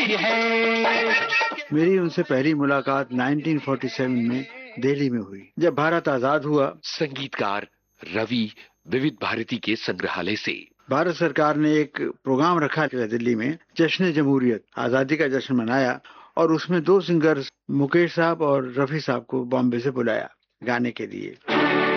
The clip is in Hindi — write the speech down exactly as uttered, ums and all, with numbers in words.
होती है। मेरी उनसे पहली मुलाकात उन्नीस सौ सैंतालीस में दिल्ली में हुई, जब भारत आजाद हुआ। संगीतकार रवि विविध भारती के संग्रहालय से भारत सरकार ने एक प्रोग्राम रखा दिल्ली में, जश्न जमहूरियत, आजादी का जश्न मनाया, और उसमें दो सिंगर्स मुकेश साहब और रफी साहब को बॉम्बे से बुलाया गाने के लिए।